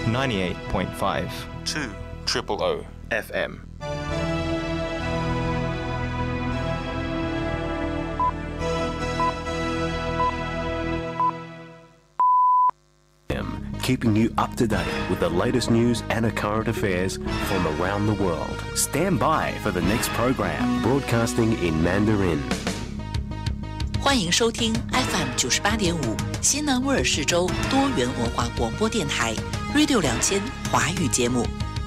98.5 200 FM. Keeping you up to date with the latest news and current affairs from around the world. Stand by for the next program, broadcasting in Mandarin. 欢迎收听 FM 98.5新南威尔士州多元文化广播电台 Radio 2000华语节目。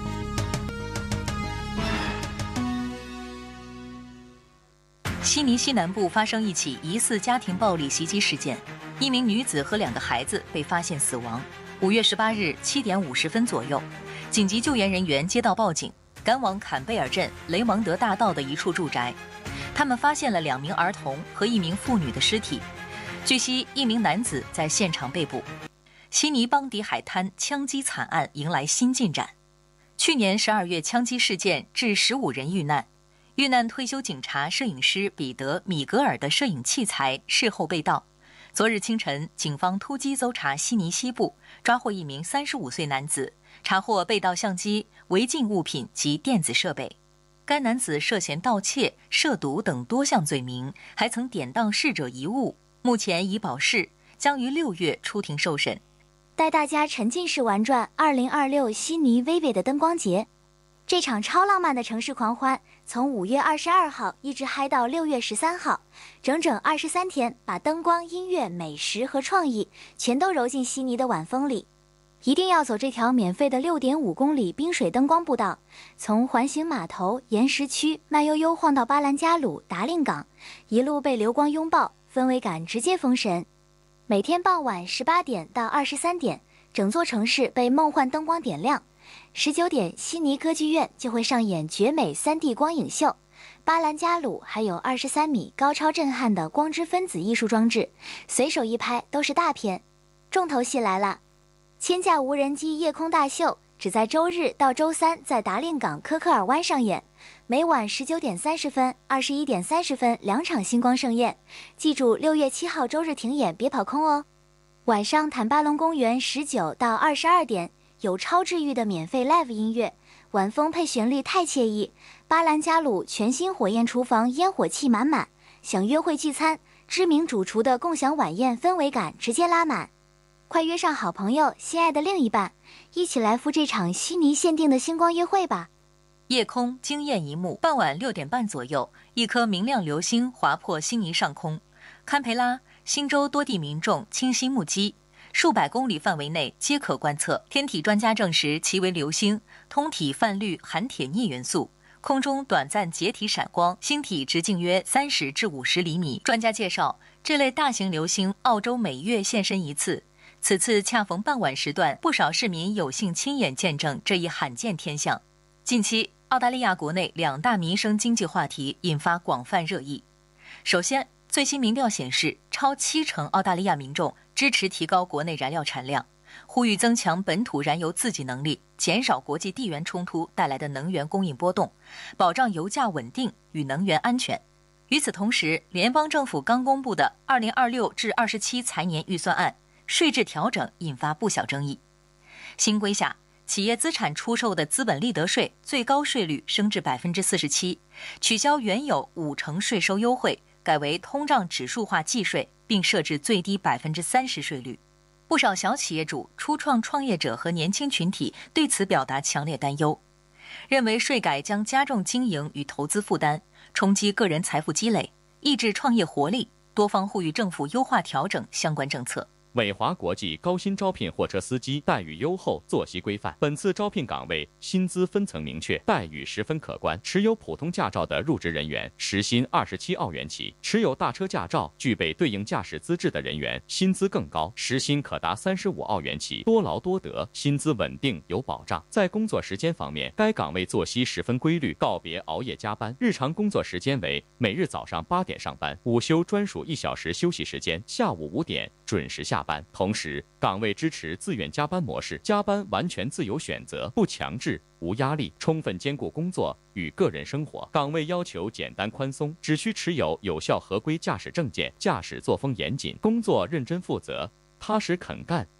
悉尼西南部发生一起疑似家庭暴力袭击事件，一名女子和2个孩子被发现死亡。5月18日7点50分左右，紧急救援人员接到报警，赶往坎贝尔镇雷蒙德大道的一处住宅。他们发现了2名儿童和1名妇女的尸体。据悉，1名男子在现场被捕。悉尼邦迪海滩枪击惨案迎来新进展。去年12月枪击事件致15人遇难。遇难退休警察摄影师彼得·米格尔的摄影器材事后被盗。昨日清晨，警方突击搜查悉尼西部，抓获1名35岁男子，查获被盗相机、违禁物品及电子设备。该男子涉嫌盗窃、涉毒等多项罪名，还曾典当逝者遗物，目前已保释，将于6月出庭受审。 带大家沉浸式玩转2026悉尼 Vivid 的灯光节。这场超浪漫的城市狂欢从5月22号一直嗨到6月13号，整整23天，把灯光、音乐、美食和创意全都揉进悉尼的晚风里。一定要走这条免费的6.5公里冰水灯光步道，从环形码头、岩石区慢悠悠晃到巴兰加鲁、达令港，一路被流光拥抱，氛围感直接封神。每天傍晚18点到23点，整座城市被梦幻灯光点亮。19点，悉尼歌剧院就会上演绝美 3D 光影秀，巴兰加鲁还有23米高超震撼的光之分子艺术装置，随手一拍都是大片。重头戏来了，千架无人机夜空大秀只在周日到周三在达令港科克尔湾上演，每晚19点30分、21点30分2场星光盛宴。记住6月7号周日停演，别跑空哦。晚上坦巴隆公园19到22点。有超治愈的免费 live 音乐，晚风配旋律太惬意。巴兰加鲁全新火焰厨房烟火气满满，想约会聚餐，知名主厨的共享晚宴氛围感直接拉满。快约上好朋友、心爱的另一半，一起来赴这场悉尼限定的星光约会吧。 夜空惊艳一幕，傍晚6点半左右，一颗明亮流星划破悉尼上空。堪培拉、新州多地民众清晰目击。数百公里范围内皆可观测，天体专家证实其为流星，通体泛绿含铁镍元素，空中短暂解体闪光，星体直径约30至50厘米。专家介绍，这类大型流星澳洲每月现身一次，此次恰逢傍晚时段，不少市民有幸亲眼见证这一罕见天象。近期，澳大利亚国内2大民生经济话题引发广泛热议。首先，最新民调显示，超70%澳大利亚民众支持提高国内燃料产量，呼吁增强本土燃油自给能力，减少国际地缘冲突带来的能源供应波动，保障油价稳定与能源安全。与此同时，联邦政府刚公布的2026至27财年预算案税制调整引发不小争议。新规下，企业资产出售的资本利得税最高税率升至47%，取消原有50%税收优惠，改为通胀指数化计税，并设置最低30%税率。不少小企业主、初创创业者和年轻群体对此表达强烈担忧，认为税改将加重经营与投资负担，冲击个人财富积累，抑制创业活力。多方呼吁政府优化调整相关政策。 伟华国际高薪招聘货车司机，待遇优厚，作息规范。本次招聘岗位薪资分层明确，待遇十分可观。持有普通驾照的入职人员，时薪27澳元起；持有大车驾照、具备对应驾驶资质的人员，薪资更高，时薪可达35澳元起。多劳多得，薪资稳定有保障。在工作时间方面，该岗位作息十分规律，告别熬夜加班。日常工作时间为每日早上8点上班，午休专属1小时休息时间，下午5点准时下班。同时，岗位支持自愿加班模式，加班完全自由选择，不强制，无压力，充分兼顾工作与个人生活。岗位要求简单宽松，只需持有有效合规驾驶证件，驾驶作风严谨，工作认真负责，踏实肯干，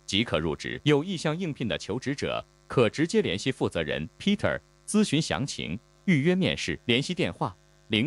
即可入职。有意向应聘的求职者可直接联系负责人 Peter 咨询详情，预约面试。联系电话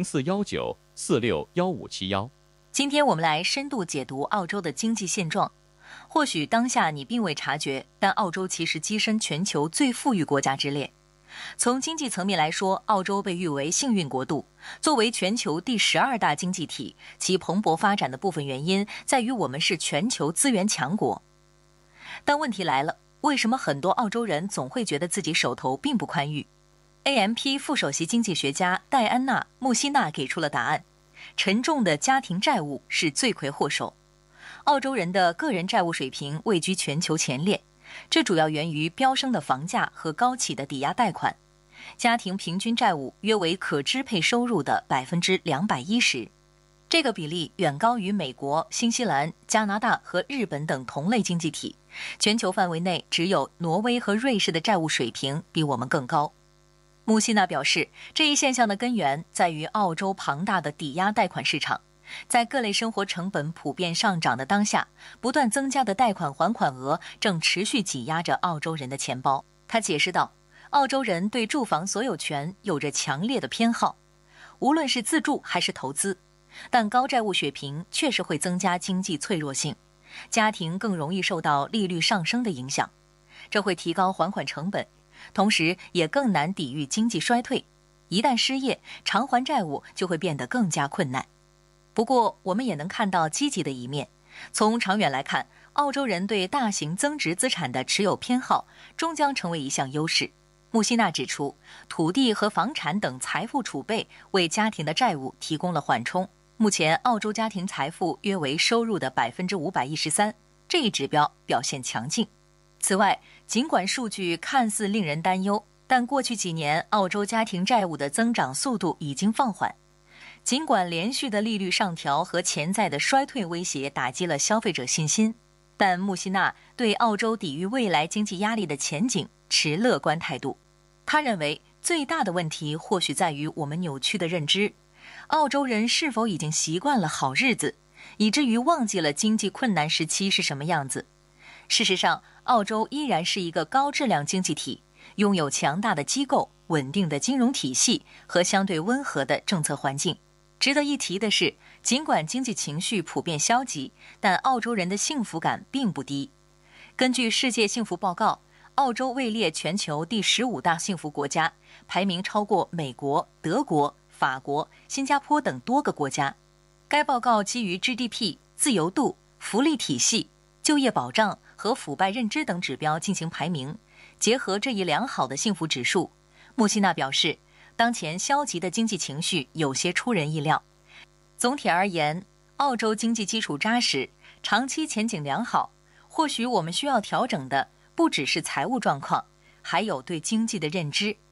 0419461571。 今天我们来深度解读澳洲的经济现状。或许当下你并未察觉，但澳洲其实跻身全球最富裕国家之列。从经济层面来说，澳洲被誉为幸运国度。作为全球第12大经济体，其蓬勃发展的部分原因在于我们是全球资源强国。但问题来了，为什么很多澳洲人总会觉得自己手头并不宽裕？ AMP 副首席经济学家戴安娜·穆希纳给出了答案：沉重的家庭债务是罪魁祸首。澳洲人的个人债务水平位居全球前列，这主要源于飙升的房价和高企的抵押贷款。家庭平均债务约为可支配收入的210%，这个比例远高于美国、新西兰、加拿大和日本等同类经济体。全球范围内，只有挪威和瑞士的债务水平比我们更高。穆希纳表示，这一现象的根源在于澳洲庞大的抵押贷款市场。在各类生活成本普遍上涨的当下，不断增加的贷款还款额正持续挤压着澳洲人的钱包。他解释道，澳洲人对住房所有权有着强烈的偏好，无论是自住还是投资。但高债务水平确实会增加经济脆弱性，家庭更容易受到利率上升的影响，这会提高还款成本，同时也更难抵御经济衰退。一旦失业，偿还债务就会变得更加困难。不过，我们也能看到积极的一面。从长远来看，澳洲人对大型增值资产的持有偏好终将成为一项优势。穆希纳指出，土地和房产等财富储备为家庭的债务提供了缓冲。目前，澳洲家庭财富约为收入的513%，这一指标表现强劲。此外，尽管数据看似令人担忧，但过去几年澳洲家庭债务的增长速度已经放缓。尽管连续的利率上调和潜在的衰退威胁打击了消费者信心，但穆希纳对澳洲抵御未来经济压力的前景持乐观态度。他认为，最大的问题或许在于我们扭曲的认知。澳洲人是否已经习惯了好日子，以至于忘记了经济困难时期是什么样子？事实上，澳洲依然是一个高质量经济体，拥有强大的机构、稳定的金融体系和相对温和的政策环境。值得一提的是，尽管经济情绪普遍消极，但澳洲人的幸福感并不低。根据世界幸福报告，澳洲位列全球第15大幸福国家，排名超过美国、德国、法国、新加坡等多个国家。该报告基于 GDP、自由度、福利体系、就业保障和腐败认知等指标进行排名。结合这一良好的幸福指数，穆希纳表示，当前消极的经济情绪有些出人意料。总体而言，澳洲经济基础扎实，长期前景良好。或许我们需要调整的不只是财务状况，还有对经济的认知。